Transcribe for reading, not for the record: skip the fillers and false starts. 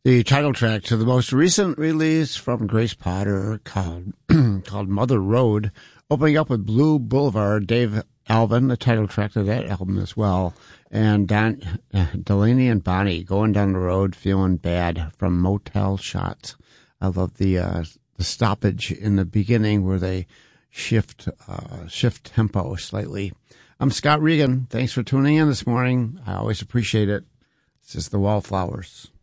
The title track to the most recent release from Grace Potter called Mother Road, opening up with Blue Boulevard, Dave Alvin, the title track to that album as well, and Delaney and Bonnie, Going Down the Road, Feeling Bad, from Motel Shots. I love the stoppage in the beginning where they shift tempo slightly. I'm Scott Regan. Thanks for tuning in this morning. I always appreciate it. This is the Wallflowers.